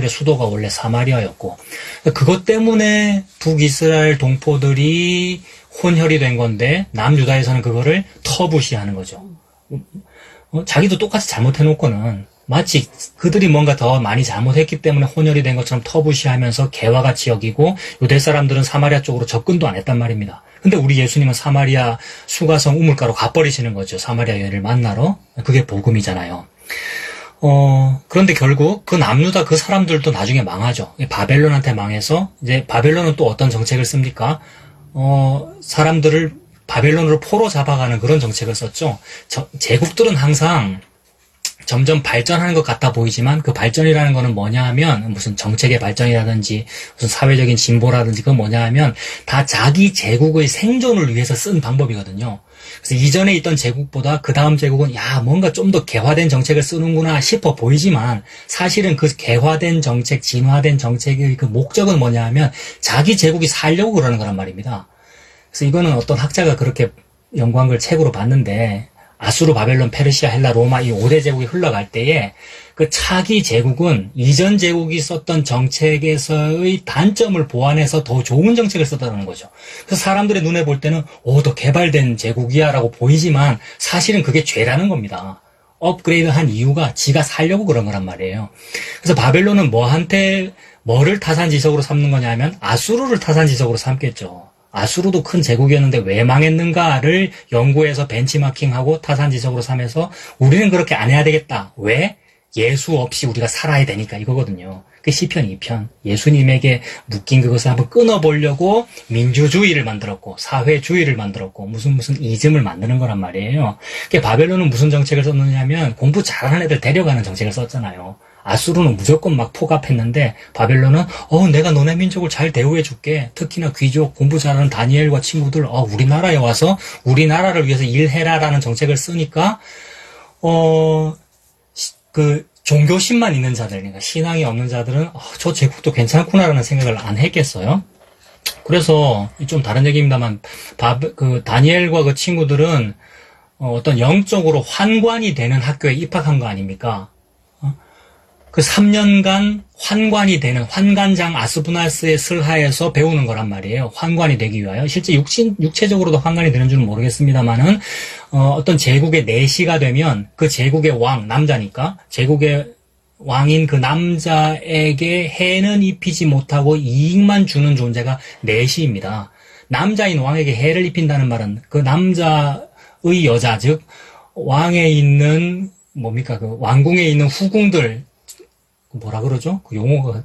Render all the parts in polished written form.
이스라엘의 수도가 원래 사마리아였고, 그것 때문에 북이스라엘 동포들이 혼혈이 된 건데 남유다에서는 그거를 터부시하는 거죠. 자기도 똑같이 잘못해놓고는 마치 그들이 뭔가 더 많이 잘못했기 때문에 혼혈이 된 것처럼 터부시하면서 개와같이 여기고, 유대 사람들은 사마리아 쪽으로 접근도 안 했단 말입니다. 근데 우리 예수님은 사마리아 수가성 우물가로 가버리시는 거죠. 사마리아 여인을 만나러. 그게 복음이잖아요. 그런데 결국 그 남유다 그 사람들도 나중에 망하죠. 바벨론한테 망해서, 이제 바벨론은 또 어떤 정책을 씁니까? 사람들을 바벨론으로 포로 잡아가는 그런 정책을 썼죠. 제국들은 항상 점점 발전하는 것 같아 보이지만, 그 발전이라는 거는 뭐냐 하면, 무슨 정책의 발전이라든지 무슨 사회적인 진보라든지, 그건 뭐냐 하면 다 자기 제국의 생존을 위해서 쓴 방법이거든요. 그래서 이전에 있던 제국보다 그 다음 제국은 뭔가 좀 더 개화된 정책을 쓰는구나 싶어 보이지만, 사실은 그 개화된 정책, 진화된 정책의 그 목적은 뭐냐 하면 자기 제국이 살려고 그러는 거란 말입니다. 그래서 이거는 어떤 학자가 그렇게 연구한 걸 책으로 봤는데, 아수르, 바벨론, 페르시아, 헬라, 로마 이 5대 제국이 흘러갈 때에 그 차기 제국은 이전 제국이 썼던 정책에서의 단점을 보완해서 더 좋은 정책을 썼다는 거죠. 그래서 사람들의 눈에 볼 때는 더 개발된 제국이야 라고 보이지만, 사실은 그게 죄라는 겁니다. 업그레이드한 이유가 지가 살려고 그런 거란 말이에요. 그래서 바벨론은 뭐를 타산지석으로 삼는 거냐면 아수르를 타산지석으로 삼겠죠. 아수르도 큰 제국이었는데 왜 망했는가를 연구해서 벤치마킹하고 타산지석으로 삼아서 우리는 그렇게 안 해야 되겠다. 왜? 예수 없이 우리가 살아야 되니까, 이거거든요. 그 시편 2편. 예수님에게 묶인 그것을 한번 끊어보려고 민주주의를 만들었고, 사회주의를 만들었고, 무슨 이즘을 만드는 거란 말이에요. 바벨론은 무슨 정책을 썼느냐면 공부 잘하는 애들 데려가는 정책을 썼잖아요. 아수르는 무조건 막 포갑했는데, 바벨론은 내가 너네 민족을 잘 대우해줄게. 특히나 귀족, 공부 잘하는 다니엘과 친구들 우리나라에 와서 우리나라를 위해서 일해라라는 정책을 쓰니까 그 종교심만 있는 자들, 그러니까 신앙이 없는 자들은 저 제국도 괜찮구나라는 생각을 안 했겠어요. 그래서 좀 다른 얘기입니다만, 그 다니엘과 그 친구들은 어떤 영적으로 환관이 되는 학교에 입학한 거 아닙니까? 그 3년간 환관이 되는 환관장 아스부나스의 슬하에서 배우는 거란 말이에요. 환관이 되기 위하여. 실제 육체적으로도 환관이 되는 줄은 모르겠습니다만은, 어떤 제국의 내시가 되면 그 제국의 왕, 남자니까, 제국의 왕인 그 남자에게 해는 입히지 못하고 이익만 주는 존재가 내시입니다. 남자인 왕에게 해를 입힌다는 말은 그 남자의 여자, 즉, 왕에 있는, 그 왕궁에 있는 후궁들, 뭐라 그러죠? 그 용어가,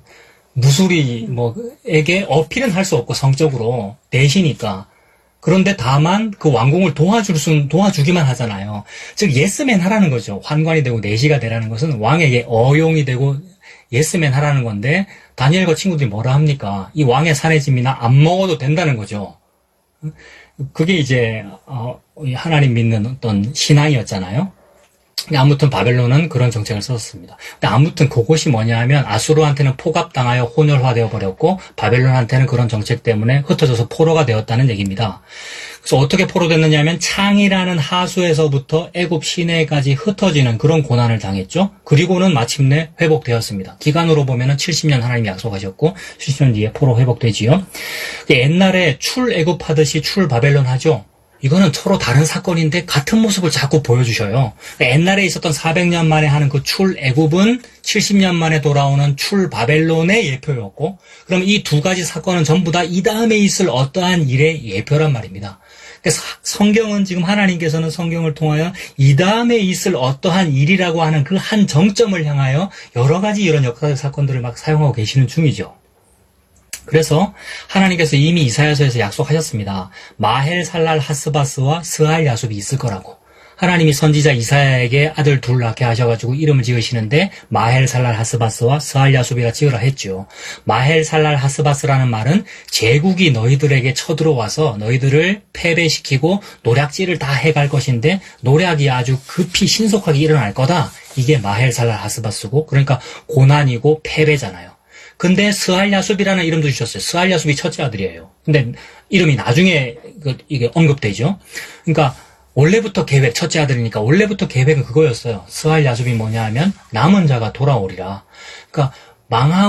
무술이에게 어필은 할 수 없고, 성적으로. 내시니까. 그런데 다만, 그 왕궁을 도와주기만 하잖아요. 즉, 예스맨 하라는 거죠. 환관이 되고 내시가 되라는 것은 왕에게 어용이 되고, 예스맨 하라는 건데, 다니엘과 친구들이 뭐라 합니까? 이 왕의 산의 짐이나 안 먹어도 된다는 거죠. 그게 이제, 하나님 믿는 어떤 신앙이었잖아요. 아무튼 바벨론은 그런 정책을 썼습니다. 근데 아무튼 그것이 뭐냐 하면 아수르한테는 포갑당하여 혼혈화되어 버렸고, 바벨론한테는 그런 정책 때문에 흩어져서 포로가 되었다는 얘기입니다. 그래서 어떻게 포로됐느냐 하면 창이라는 하수에서부터 애굽 시내까지 흩어지는 그런 고난을 당했죠. 그리고는 마침내 회복되었습니다. 기간으로 보면은 70년 하나님이 약속하셨고 70년 뒤에 포로 회복되지요. 옛날에 출애굽하듯이 출바벨론 하죠. 이거는 서로 다른 사건인데 같은 모습을 자꾸 보여주셔요. 옛날에 있었던 400년 만에 하는 그 출애굽은 70년 만에 돌아오는 출바벨론의 예표였고, 그럼 이 두 가지 사건은 전부 다 이 다음에 있을 어떠한 일의 예표란 말입니다. 그래서 성경은 지금 하나님께서는 성경을 통하여 이 다음에 있을 어떠한 일이라고 하는 그 한 정점을 향하여 여러 가지 이런 역사적 사건들을 막 사용하고 계시는 중이죠. 그래서 하나님께서 이미 이사야서에서 약속하셨습니다. 마헬살랄 하스바스와 스알 야숲이 있을 거라고. 하나님이 선지자 이사야에게 아들 둘 낳게 하셔가지고 이름을 지으시는데 마헬살랄 하스바스와 스알 야숲이라 지으라 했죠. 마헬살랄 하스바스라는 말은 제국이 너희들에게 쳐들어와서 너희들을 패배시키고 노략질을 다 해갈 것인데 노략이 아주 급히 신속하게 일어날 거다. 이게 마헬살랄 하스바스고, 그러니까 고난이고 패배잖아요. 근데 스알야숲이라는 이름도 주셨어요. 스알야숲이 첫째 아들이에요. 근데 이름이 나중에 이게 언급되죠. 그러니까 원래부터 계획, 첫째 아들이니까 원래부터 계획은 그거였어요. 스알야숲이 뭐냐 하면 남은 자가 돌아오리라. 그러니까